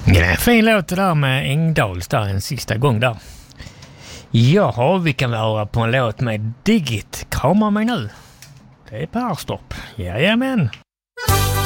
Ja, en fin låt det där med Engdahls där en sista gång där. Jaha, vi kan vara på en låt med Digit. Krama mig nu. Det är Perstorp. Jajamän.